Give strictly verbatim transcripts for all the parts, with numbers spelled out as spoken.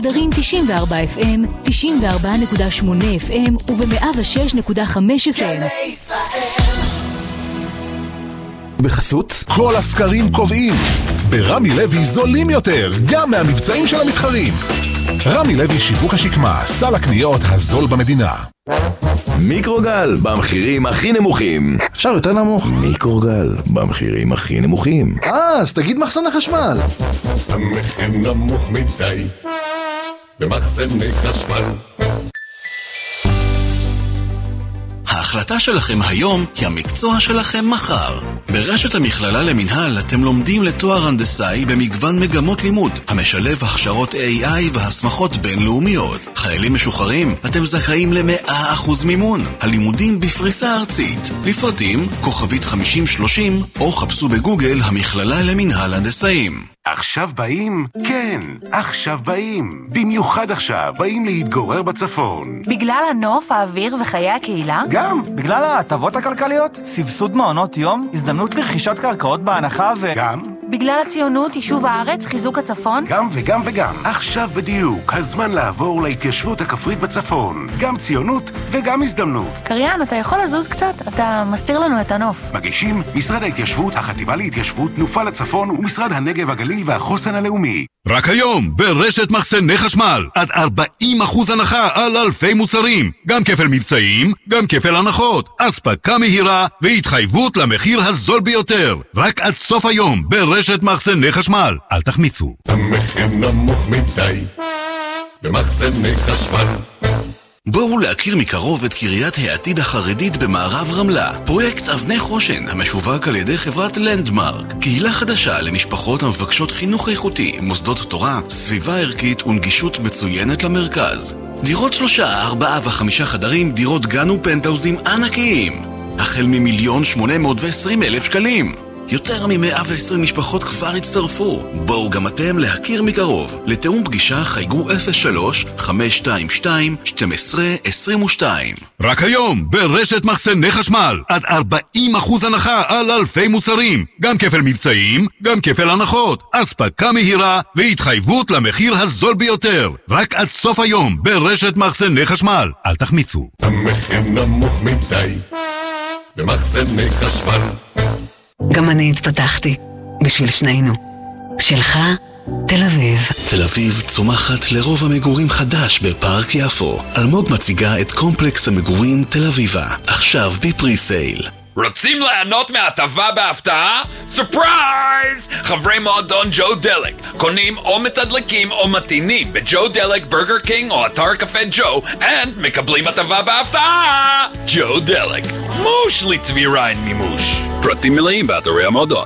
דרים תשעים וארבע אף אם, תשעים וארבע נקודה שמונה אף אם וב-מאה ושש נקודה חמש אף אם. גלי ישראל. בחסות כל הסקרים קובעים ברמי לוי זולים יותר גם מהמבצעים של המתחרים. רמי לוי שיווק השקמה, סל הקניות הזול במדינה. מיקרוגל במחירים הכי נמוכים. אפשר יותר נמוך? מיקרוגל במחירים הכי נמוכים. אה, אז תגיד מחסן החשמל. המחיר נמוך מדי במחסני חשמל. ההחלטה שלכם היום היא המקצוע שלכם מחר. ברשת המכללה למנהל אתם לומדים לתואר הנדסאי במגוון מגמות לימוד, המשלב הכשרות איי איי והסמכות בינלאומיות. חיילים משוחררים, אתם זכאים ל-מאה אחוז מימון. הלימודים בפריסה ארצית. לפרטים, כוכבית חמישים שלושים, או חפשו בגוגל המכללה למנהל הנדסאים. עכשיו באים? כן, עכשיו באים. במיוחד עכשיו באים להתגורר בצפון. בגלל הנוף, האוויר וחיי הקהילה? גם. בגלל ההטבות הכלכליות, סבסוד מעונות יום, הזדמנות לרכישת קרקעות בהנחה ו... גם. בגלל הציונות, יישוב הארץ, חיזוק הצפון? גם וגם וגם. עכשיו בדיוק, הזמן לעבור להתיישבות הכפרית בצפון. גם ציונות וגם הזדמנות. קריין, אתה יכול לזוז קצת? אתה מסתיר לנו את הנוף. מגישים משרד ההתיישבות, החטיבה להתיישבות, תנופה לצפון ומשרד הנגב הגליל והחוסן הלאומי. רק היום, ברשת מחסני חשמל, עד ארבעים אחוז הנחה על אלפי מוצרים. גם כפל מבצעים, גם כפל הנחות. אספקה מהירה והתחייבות למחיר הזול ביותר. רק עד סוף היום, ברשת מחסני חשמל. אל תחמיצו. המחיר נמוך מדי במחסני חשמל. בואו להכיר מקרוב את קריית העתיד החרדית במערב רמלה. פרויקט אבני חושן, המשווק על ידי חברת לנדמרק. קהילה חדשה למשפחות המבקשות חינוך איכותי, מוסדות תורה, סביבה ערכית ונגישות מצוינת למרכז. דירות שלושה, ארבעה וחמישה חדרים, דירות גן ופנטאוזים ענקיים. החל ממיליון שמונה מאות ועשרים אלף שקלים. יותר מ-מאה ועשרים משפחות כבר הצטרפו. בואו גם אתם להכיר מקרוב. לתאום פגישה חייגו אפס שלוש חמש שתיים שתיים שתים עשרה עשרים ושתיים. רק היום, ברשת מחסני חשמל, עד ארבעים אחוז הנחה על אלפי מוצרים. גם כפל מבצעים, גם כפל הנחות. אספקה מהירה והתחייבות למחיר הזול ביותר. רק עד סוף היום, ברשת מחסני חשמל. אל תחמיצו. המחיר נמוך מדי במחסני חשמל. גם אני התפתחתי, בשביל שנינו. שלך, תל אביב. תל אביב צומחת לרוב המגורים חדש בפארק יפו. אלמוג מציגה את קומפלקס המגורים תל אביבה, עכשיו בפרי סייל. רוצים ליהנות מהטבה בהפתעה? סופרייז! חברי מועדון ג'ו דלק קונים או מתדלקים או מתינים בג'ו דלק, ברגר קינג או אתר קפה ג'ו ומקבלים הטבה בהפתעה! ג'ו דלק, מוש לצבי ריין מימוש. פרטים מלאים באתרי המועדון.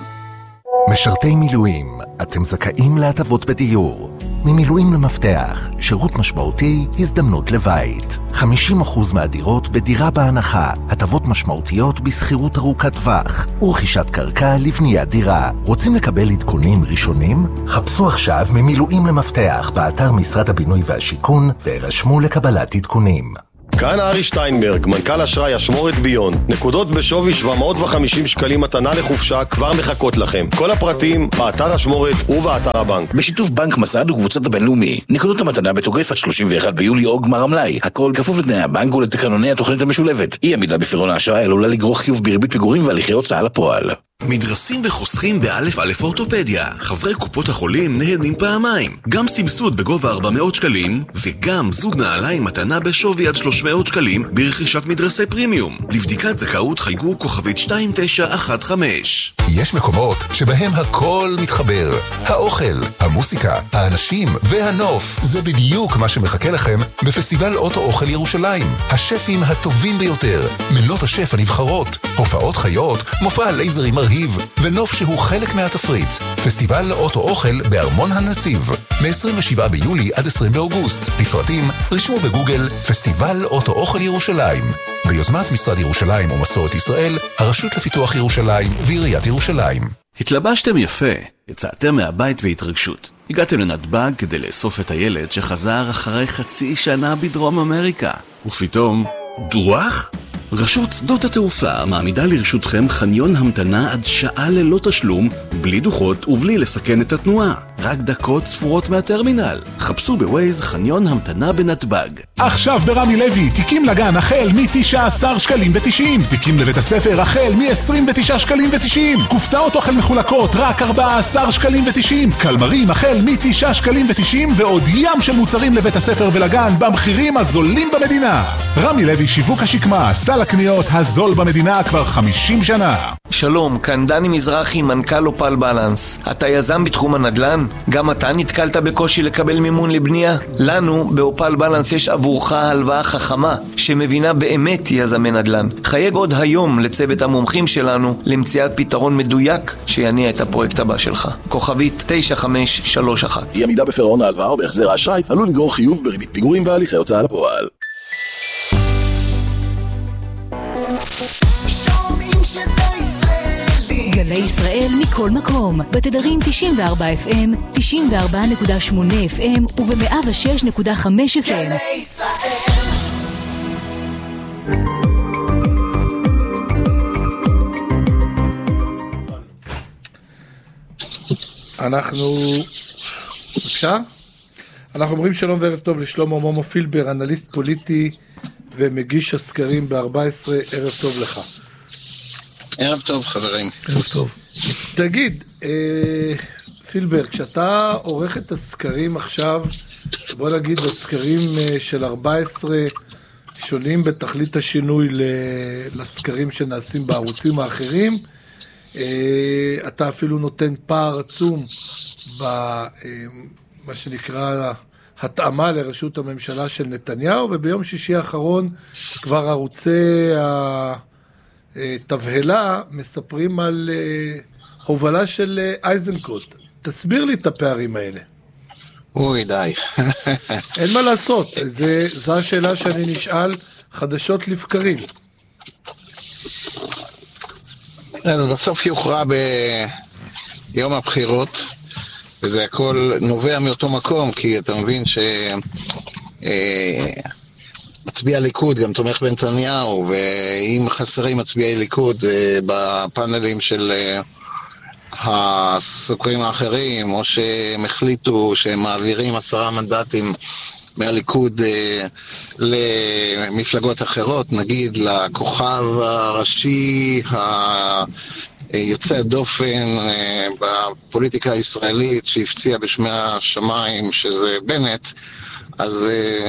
משרתי מילואים, אתם זכאים להטבות בדיור. ממילואים למפתח, שירות משמעותי, הזדמנות לבית. חמישים אחוז מהדירות בדירה בהנחה, הטבות משמעותיות בסחירות ארוכת טווח, ורכישת קרקע לבניית דירה. רוצים לקבל עדכונים ראשונים? חפשו עכשיו ממילואים למפתח באתר משרד הבינוי והשיכון, והירשמו לקבלת עדכונים. כאן ארי שטיינברג, מנכ"ל אשראי אשמורת ביון. נקודות בשווי שבע מאות וחמישים שקלים מתנה לחופשה כבר מחכות לכם. כל הפרטים באתר אשמורת ובאתר הבנק. בשיתוף בנק מסד וקבוצת הבינלאומי. נקודות המתנה בתוקף עד שלושים ואחד ביולי או גמר המלאי. הכל כפוף לתנאי הבנק ולתקנוני התוכנית המשולבת. אי עמידה בפירעון האשראי עלולה לגרור חיוב בריבית פיגורים והליכי הוצאה לפועל. מדרסים וחוסכים באלף אלף אורתופדיה. חברי קופות החולים נהנים פעמיים. גם סבסוד בגובה ארבע מאות שקלים, וגם זוג נעליים מתנה בשווי עד שלוש מאות שקלים ברכישת מדרסי פרימיום. לבדיקת זכאות חייגו כוכבית שתיים תשע אחת חמש. יש מקומות שבהם הכל מתחבר. האוכל, המוסיקה, האנשים והנוף. זה בדיוק מה שמחכה לכם בפסטיבל אוטו אוכל ירושלים. השפים הטובים ביותר, מנות השף הנבחרות, הופעות חיות, מופע לייזרים מרהיב, ונוף שהוא חלק מהתפריט. פסטיבל אוטו אוכל בארמון הנציב, מ-עשרים ושבעה ביולי עד עשרים באוגוסט. לפרטים, רשמו בגוגל פסטיבל אוטו אוכל ירושלים. ביוזמת משרד ירושלים ומסורת ישראל, הרשות לפיתוח ירושלים ועיריית ירושלים. התלבשתם יפה, יצאתם מהבית והתרגשות. הגעתם לנתב"ג כדי לאסוף את הילד שחזר אחרי חצי שנה בדרום אמריקה. ופתאום, דרוח? רשות שדות התעופה מעמידה לרשותכם חניון המתנה עד שעה ללא תשלום, בלי דוחות ובלי לסכן את התנועה. רק דקות ספורות מהטרמינל. חפשו בווייז חניון המתנה בנתב"ג. עכשיו ברמי לוי, תיקים לגן החל מ-תשעה עשר שקלים ו-תשעים, תיקים לבית הספר החל מ-עשרים ותשעה שקלים ו-תשעים, קופסאות אוכל מחולקות רק ארבעה עשר שקלים ו-תשעים, קלמרים החל מ-תשעה שקלים ו-תשעים, ועוד ים של מוצרים לבית הספר ולגן במחירים הזולים במדינה. רמי לוי שיווק השקמה, סל הקניות הזול במדינה כבר חמישים שנה. שלום, כאן דני מזרחי, מנכ"ל אופל בלנס. אתה יזם בתחום הנדל"ן? גם אתה נתקלת בקושי לקבל מימון לבנייה? לנו באופל בלנס יש עבורך הלוואה חכמה שמבינה באמת יזמי נדל"ן. חייג עוד היום לצוות המומחים שלנו למציאת פתרון מדויק שיניע את הפרויקט הבא שלך. כוכבית תשע חמש שלוש אחת. אי עמידה בפירעון ההלוואה או בהחזר האשראי עלול לגרור חיוב בריבית פיגורים והליכי הוצאה לפועל. גלי ישראל מכל מקום, בתדרים תשעים וארבע אף אם, תשעים וארבע נקודה שמונה אף אם וב-מאה ושש נקודה חמש אף אם. גלי ישראל. אנחנו... אפשר? אנחנו אומרים שלום וערב טוב לשלמה מומו פילבר, אנליסט פוליטי ומגיש הסקרים ב-ארבע עשרה, ערב טוב לך. ערב טוב חברים. ערב טוב. תגיד, אה, פילבר, כשאתה עורך את הסקרים עכשיו, בוא נגיד הסקרים של ארבע עשרה שונים בתכלית השינוי לסקרים שנעשים בערוצים האחרים, אה, אתה אפילו נותן פער עצום במה שנקרא התאמה לראשות הממשלה של נתניהו, וביום שישי האחרון כבר ערוצי ה... תבהלה מספרים על uh, הובלה של uh, אייזנקוט. תסביר לי את הפערים האלה. אוי, די. אין מה לעשות, זה, זו השאלה שאני נשאל חדשות לבקרים. אז בסוף יוכרע ביום הבחירות, וזה הכל נובע מאותו מקום, כי אתה מבין ש... אה, מצביע ליכוד גם תומך בנתניהו, ואם חסרים מצביעי ליכוד בפאנלים של הסוקרים האחרים, או שהם החליטו שהם מעבירים עשרה מנדטים מהליכוד למפלגות אחרות, נגיד לכוכב הראשי היוצא דופן בפוליטיקה הישראלית שהפציע בשמי השמיים, שזה בנט, אז...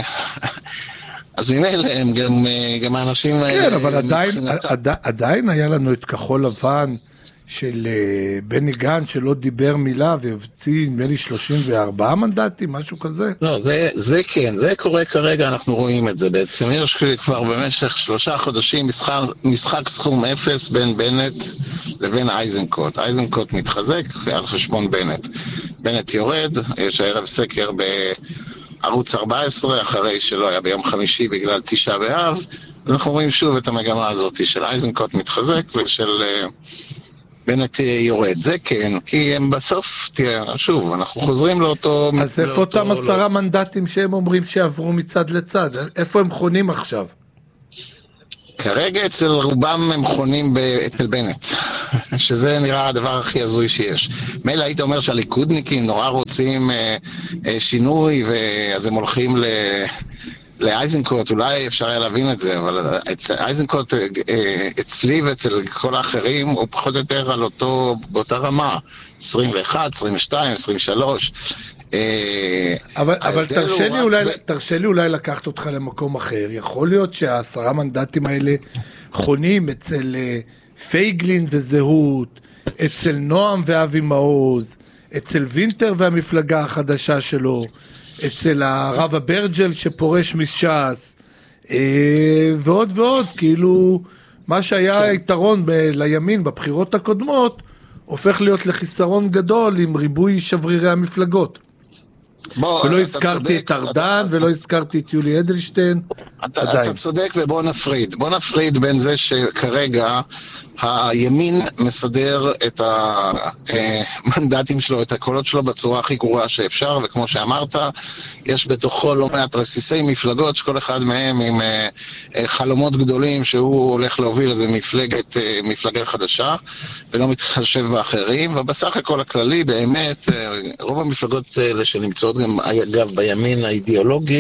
אז ממילא הם גם, גם האנשים... כן, אבל עדיין, עד, עדיין היה לנו את כחול לבן של בני גנץ שלא דיבר מילה והבציא נדמה לי שלושים וארבעה מנדטים, משהו כזה. לא, זה, זה כן, זה קורה כרגע, אנחנו רואים את זה בעצם. יש כבר במשך שלושה חודשים משחק, משחק סכום אפס בין בנט לבין אייזנקוט. אייזנקוט מתחזק על חשבון בנט. בנט יורד, יש הערב סקר ב... ערוץ ארבע עשרה, אחרי שלא היה ביום חמישי בגלל תשעה באב, אנחנו רואים שוב את המגמה הזאת של אייזנקוט מתחזק ושל uh, בנט יורד. זה כן, כי הם בסוף, תראה, שוב, אנחנו חוזרים לאותו... אז איפה אותם עשרה לא... מנדטים שהם אומרים שעברו מצד לצד? איפה הם חונים עכשיו? כרגע אצל רובם הם חונים אצל בנט, שזה נראה הדבר הכי הזוי שיש. מילא היית אומר שהליכודניקים נורא רוצים אה, אה, שינוי, ואז הם הולכים ל... לאייזנקוט, אולי אפשר היה להבין את זה, אבל אייזנקוט אה, אצלי ואצל כל האחרים הוא פחות או יותר על אותו, באותה רמה, עשרים ואחת, עשרים ושתיים, עשרים ושלוש. אבל, אבל תרשה לי, אולי, תרשה לי אולי לקחת אותך למקום אחר. יכול להיות שהעשרה מנדטים האלה חונים אצל פייגלין וזהות, אצל נועם ואבי מעוז, אצל וינטר והמפלגה החדשה שלו, אצל הרב הברג'ל שפורש מש"ס, ועוד ועוד. כאילו מה שהיה יתרון ב- לימין בבחירות הקודמות הופך להיות לחיסרון גדול עם ריבוי שברירי המפלגות. ולא הזכרתי את ארדן, ולא הזכרתי את יולי אדלשטיין, אתה, אתה צודק, ובוא נפריד. בוא נפריד בין זה שכרגע הימין מסדר את המנדטים שלו, את הקולות שלו בצורה הכי גרועה שאפשר, וכמו שאמרת, יש בתוכו לא מעט רסיסי מפלגות, שכל אחד מהם עם חלומות גדולים שהוא הולך להוביל איזה מפלגת, מפלגה חדשה, ולא מתחשב באחרים, ובסך הכל הכללי באמת, רוב המפלגות האלה שנמצאות גם אגב בימין האידיאולוגי,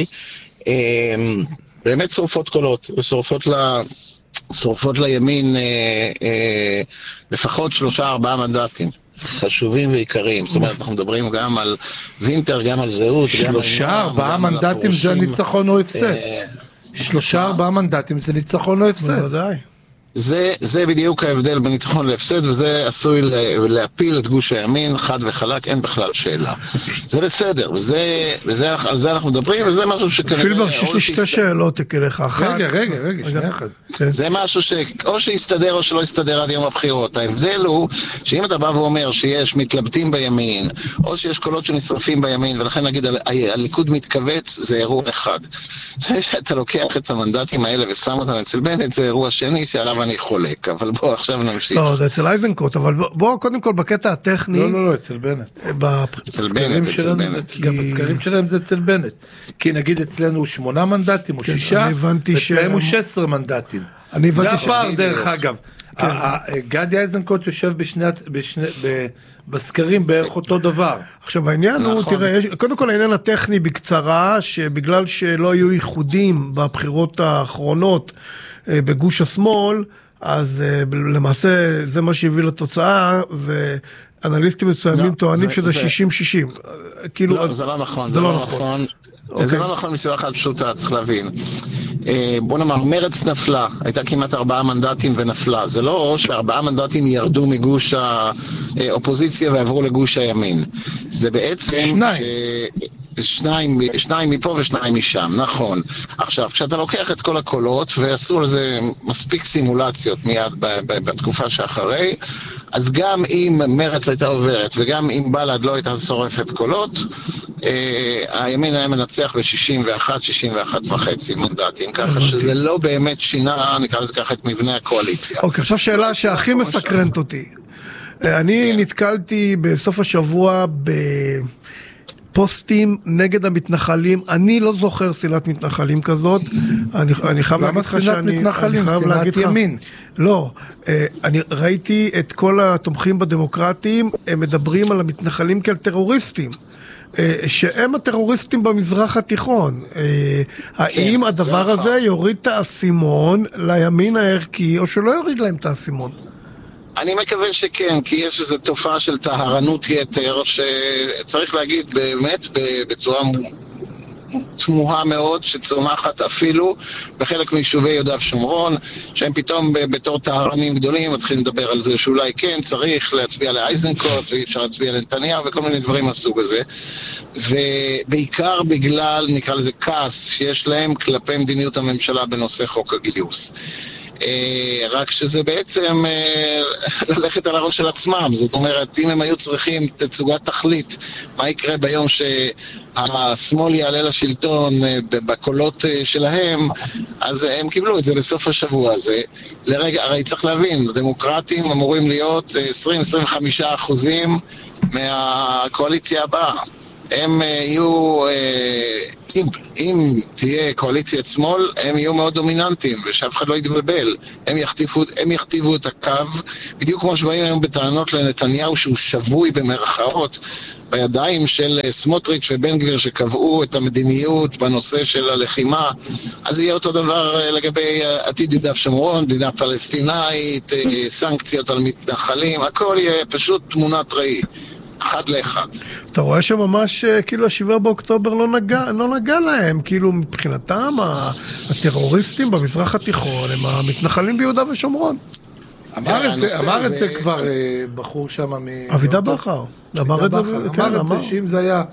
באמת שורפות קולות, ושורפות לה... שורפות לימין אה, אה, לפחות שלושה ארבעה מנדטים חשובים ועיקריים. זאת אומרת, אנחנו מדברים גם על וינטר, גם על זהות. שלושה ארבעה מנדטים זה ניצחון או הפסד. שלושה ארבעה מנדטים זה ניצחון או הפסד. בוודאי. זה, זה בדיוק ההבדל בין ניצחון להפסד, וזה עשוי להפיל את גוש הימין, חד וחלק, אין בכלל שאלה. זה בסדר, וזה, וזה, על זה אנחנו מדברים, וזה משהו שכנראה... פילבר, שיש לי שתי שאלות אליך. רגע, רגע, רגע, שנייה אחד. זה משהו שאו שיסתדר או שלא יסתדר עד יום הבחירות. ההבדל הוא שאם אתה בא ואומר שיש מתלבטים בימין, או שיש קולות שנשרפים בימין, ולכן נגיד הליכוד מתכווץ, זה אירוע אחד. זה שאתה לוקח את המנדטים האלה ושם אותם אצל בנט, זה אירוע שני שעליו אני חולק, אבל בוא עכשיו נמשיך. לא, זה אצל אייזנקוט, אבל בוא קודם כל בקטע הטכני. לא, לא, לא, אצל בנט. אצל בנט, אצל בנט. גם בסקרים שלהם זה אצל בנט. כי נגיד אצלנו שמונה מנדטים או שישה, ואצלהם הוא שש עשרה מנדטים. אני הבנתי ש... זה הפער דרך אגב. גדי אייזנקוט יושב בסקרים בערך אותו דבר. עכשיו העניין הוא, תראה, קודם כל העניין הטכני בקצרה, שבגלל שלא היו ייחודים בבחירות האחרונות בגוש השמאל, אז למעשה זה מה שהביא לתוצאה, ואנליסטים מסוימים טוענים שזה שישים שישים. לא, זה לא נכון, זה לא נכון. זה לא נכון מסיבה אחת פשוטה, צריך להבין. בוא נאמר, מרץ נפלה, הייתה כמעט ארבעה מנדטים ונפלה. זה לא שארבעה מנדטים ירדו מגוש האופוזיציה ועברו לגוש הימין. זה בעצם... שניים. שניים, שניים מפה ושניים משם, נכון. עכשיו, כשאתה לוקח את כל הקולות, ועשו לזה מספיק סימולציות מיד בתקופה שאחרי, אז גם אם מרץ הייתה עוברת, וגם אם בל"ד לא הייתה שורפת קולות, אה, הימין היה מנצח ב-שישים ואחת, שישים ואחת וחצי מנדטים, ככה שזה לא באמת שינה, נקרא לזה ככה, את מבנה הקואליציה. אוקיי, עכשיו שאלה שהכי מסקרנת אותי. אני נתקלתי בסוף השבוע ב... פוסטים נגד המתנחלים, אני לא זוכר סילת מתנחלים כזאת, אני, אני חייב להגיד לך שאני... למה סילת מתנחלים? סילת ימין. לא, אני ראיתי את כל התומכים בדמוקרטים, הם מדברים על המתנחלים כאל טרוריסטים, שהם הטרוריסטים במזרח התיכון. האם הדבר הזה יוריד את האסימון לימין הערכי, או שלא יוריד להם את האסימון? אני מקווה שכן, כי יש איזו תופעה של טהרנות יתר, שצריך להגיד באמת בצורה תמוהה מאוד, שצומחת אפילו בחלק מיישובי יהודה ושומרון, שהם פתאום בתור טהרנים גדולים מתחילים לדבר על זה שאולי כן צריך להצביע לאייזנקוט, ואי אפשר להצביע לנתניהו וכל מיני דברים מהסוג הזה, ובעיקר בגלל, נקרא לזה כעס, שיש להם כלפי מדיניות הממשלה בנושא חוק הגיוס. רק שזה בעצם ללכת על הראש של עצמם. זאת אומרת, אם הם היו צריכים תצוגת תכלית, מה יקרה ביום שהשמאל יעלה לשלטון בקולות שלהם, אז הם קיבלו את זה בסוף השבוע הזה. לרגע, הרי צריך להבין, הדמוקרטים אמורים להיות עשרים עד עשרים וחמישה אחוזים מהקואליציה הבאה. הם יהיו, אם, אם תהיה קואליציית שמאל, הם יהיו מאוד דומיננטיים, ושאף אחד לא יתבלבל. הם יכתיבו, הם יכתיבו את הקו, בדיוק כמו שבאים היום בטענות לנתניהו שהוא שבוי במרכאות, בידיים של סמוטריץ' ובן גביר שקבעו את המדיניות בנושא של הלחימה, אז יהיה אותו דבר לגבי עתיד יהודה ושומרון, מדינה פלסטינאית, סנקציות על מתנחלים, הכל יהיה פשוט תמונת ראי. אחד לאחד. אתה רואה שממש כאילו השבעה באוקטובר לא נגע, לא נגע להם, כאילו מבחינתם הטרוריסטים במזרח התיכון הם המתנחלים ביהודה ושומרון. אמר את זה, אמר את זה כבר בחור שם מ... אבידה בכר. אמר את זה, אמר את זה שאם זה היה,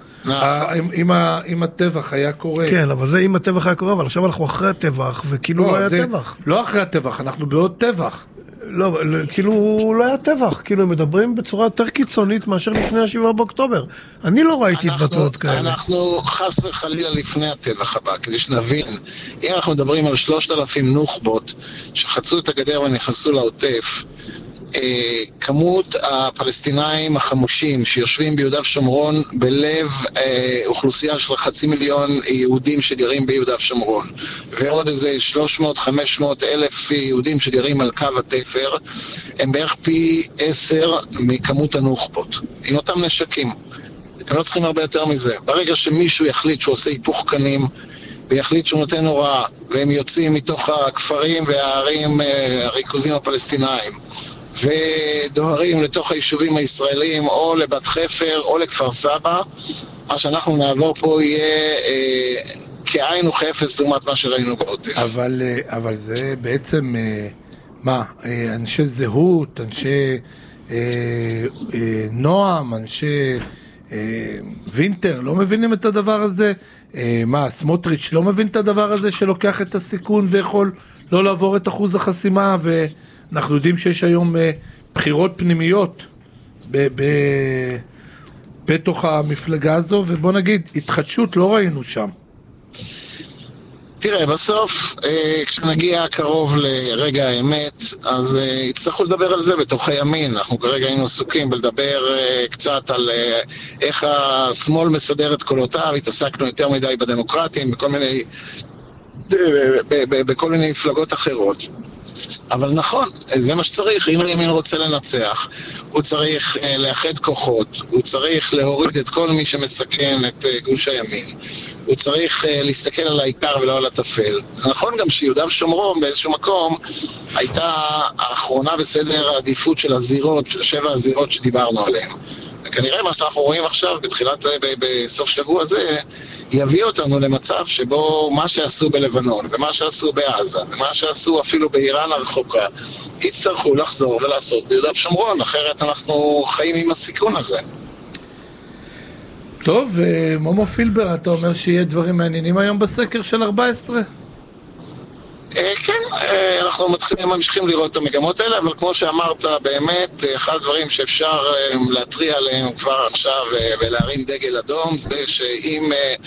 אם הטבח היה קורה. כן, אבל זה אם הטבח היה קורה, אבל עכשיו אנחנו אחרי הטבח, וכאילו לא היה טבח. לא אחרי הטבח, אנחנו בעוד טבח. לא, כאילו לא היה טבח, כאילו הם מדברים בצורה יותר קיצונית מאשר לפני השבעה באוקטובר. אני לא ראיתי התבטאות כאלה. אנחנו חס וחלילה לפני הטבח הבא, כדי שנבין, אם אנחנו מדברים על שלושת אלפים נוח'בות שחצו את הגדר ונכנסו לעוטף, כמות הפלסטינאים החמושים שיושבים ביהודה ושומרון בלב אוכלוסייה של חצי מיליון יהודים שגרים ביהודה ושומרון ועוד איזה שלוש מאות חמש מאות אלף יהודים שגרים על קו התפר, הם בערך פי עשר מכמות הנוח'בות עם אותם נשקים. הם לא צריכים הרבה יותר מזה. ברגע שמישהו יחליט שהוא עושה היפוך קנים ויחליט שהוא נותן הוראה והם יוצאים מתוך הכפרים והערים, הריכוזים הפלסטינאים ודוהרים לתוך היישובים הישראלים או לבת חפר או לכפר סבא, מה שאנחנו נעבור פה יהיה אה, כעין וכאפס לעומת מה שראינו בעוטף. אבל, אבל זה בעצם, אה, מה, אה, אנשי זהות, אנשי אה, אה, נועם, אנשי אה, וינטר, לא מבינים את הדבר הזה? אה, מה, סמוטריץ' לא מבין את הדבר הזה שלוקח את הסיכון ויכול לא לעבור את אחוז החסימה ו... אנחנו יודעים שיש היום בחירות פנימיות ב- ב- בתוך המפלגה הזו, ובוא נגיד, התחדשות לא ראינו שם. תראה, בסוף, כשנגיע קרוב לרגע האמת, אז יצטרכו לדבר על זה בתוך הימין. אנחנו כרגע היינו עסוקים בלדבר קצת על איך השמאל מסדר את קולותיו, התעסקנו יותר מדי בדמוקרטים, בכל מיני, בכל מיני מפלגות אחרות. אבל נכון, זה מה שצריך. אם הימין רוצה לנצח, הוא צריך uh, לאחד כוחות, הוא צריך להוריד את כל מי שמסכן את uh, גוש הימין, הוא צריך uh, להסתכל על העיקר ולא על הטפל. זה נכון גם שיהודה ושומרון באיזשהו מקום הייתה האחרונה בסדר העדיפות של הזירות, של שבע הזירות שדיברנו עליהן. וכנראה מה שאנחנו רואים עכשיו בתחילת, ב- בסוף שבוע הזה, יביא אותנו למצב שבו מה שעשו בלבנון, ומה שעשו בעזה, ומה שעשו אפילו באיראן הרחוקה, יצטרכו לחזור ולעשות ביהודה ושומרון, אחרת אנחנו חיים עם הסיכון הזה. טוב, מומו פילבר, אתה אומר שיהיה דברים מעניינים היום בסקר של ארבע עשרה? כן, אנחנו מתחילים, ממשיכים לראות את המגמות האלה, אבל כמו שאמרת, באמת, אחד הדברים שאפשר להטריע עליהם כבר עכשיו ולהרים דגל אדום, זה שאם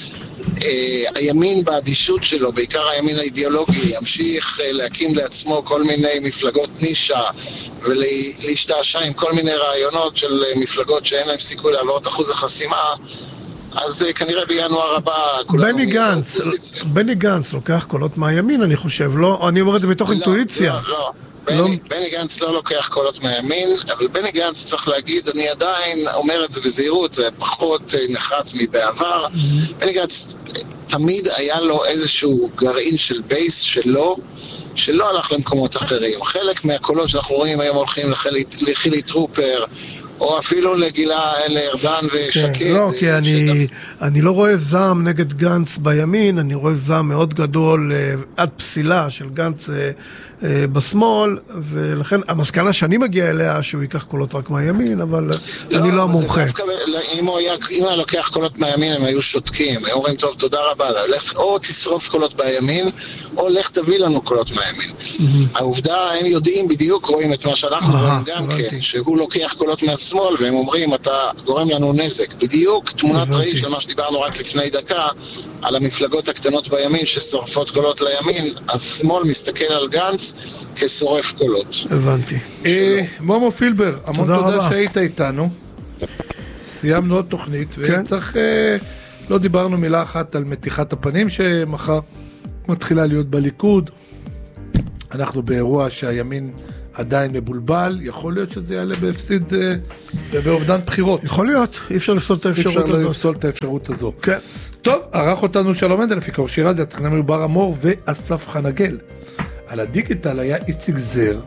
הימין באדישות שלו, בעיקר הימין האידיאולוגי, ימשיך להקים לעצמו כל מיני מפלגות נישה ולהשתעשע עם כל מיני רעיונות של מפלגות שאין להם סיכוי לעבור את אחוז החסימה, אז כנראה בינואר הבא בני גנץ, בני גנץ לוקח קולות מהימין, אני חושב, לא? אני אומר את זה מתוך אינטואיציה. לא, לא, בני גנץ לא לוקח קולות מהימין, אבל בני גנץ צריך להגיד, אני עדיין אומר את זה בזהירות, זה פחות נחרץ מבעבר. בני גנץ תמיד היה לו איזשהו גרעין של בייס שלו, שלא הלך למקומות אחרים. חלק מהקולות שאנחנו רואים היום הולכים לחילי טרופר, או אפילו לגילה לארדן ושקד. לא, כי אני, אני לא רואה זעם נגד גנץ בימין, אני רואה זעם מאוד גדול עד פסילה של גנץ בשמאל, ולכן המסקנה שאני מגיע אליה שהוא ייקח קולות רק מהימין, אבל אני לא המומחה. אם הוא היה לוקח קולות מהימין הם היו שותקים, הם אומרים טוב תודה רבה, או תשרוף קולות בימין, או לך תביא לנו קולות מהימין. העובדה, הם יודעים בדיוק, רואים את מה שאנחנו רואים גם כן, שהוא לוקח קולות מהשמאל, והם אומרים אתה גורם לנו נזק. בדיוק תמונת ראי של מה שדיברנו רק לפני דקה, על המפלגות הקטנות בימין ששורפות קולות לימין, השמאל מסתכל על גנץ כשורף קולות. הבנתי. מומו פילבר, המון תודה שהיית איתנו. סיימנו עוד תוכנית, וצריך, לא דיברנו מילה אחת על מתיחת הפנים שמחר מתחילה להיות בליכוד. אנחנו באירוע שהימין עדיין מבולבל, יכול להיות שזה יעלה בהפסיד ובאובדן בחירות. יכול להיות, אי אפשר לפסול את האפשרות הזאת. אי אפשר לפסול את האפשרות הזו. כן. טוב, ערך אותנו שלום מנדל, פיקור שירז, הטכנאי בר אמור ואסף חנגל. על הדיגיטל היה איציק זר,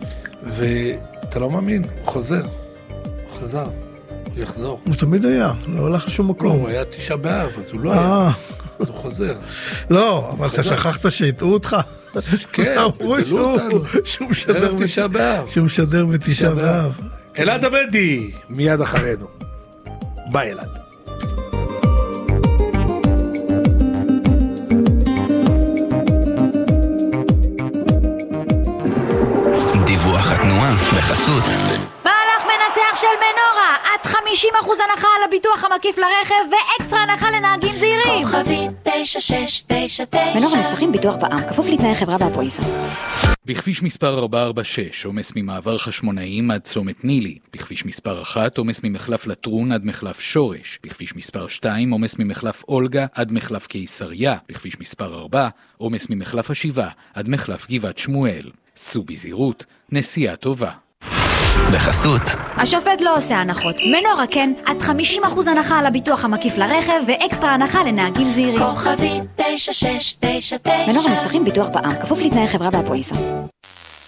ואתה לא מאמין, הוא חוזר. הוא חזר, הוא יחזור. הוא תמיד היה, לא הולך לשום מקום. לא, הוא היה תשעה באב, אז הוא לא היה. הוא חוזר. לא, אבל אתה שכחת שהטעו אותך. כן, תלו אותנו. שהוא משדר בתשעה באב. אלעד עבדי, מיד אחרינו. ביי אלעד. דיווח התנועה. לרכב ואקסטרה הנחה לנהגים זהירים. כוכבית תשע שש תשע תשע. מנור המבטחים ביטוח בע"מ, כפוף לתנאי חברה והפוליסה. בכביש מספר ארבע ארבע שש, עומס ממעבר חשמונאים עד צומת נילי. בכביש מספר אחת, עומס ממחלף לטרון עד מחלף שורש. בכביש מספר שתיים, עומס ממחלף אולגה עד מחלף קיסריה. בכביש מספר ארבע, עומס ממחלף השיבה עד מחלף גבעת שמואל. סעו בזהירות, נסיעה טובה. בחסות השופט לא עושה הנחות. מנורה כן, עד חמישים אחוז הנחה על הביטוח המקיף לרכב ואקסטרה הנחה לנהגים זהירים. כוכבית תשע שש תשע תשע. מנורה מבטחים ביטוח בע"מ, כפוף לתנאי חברה והפוליסה.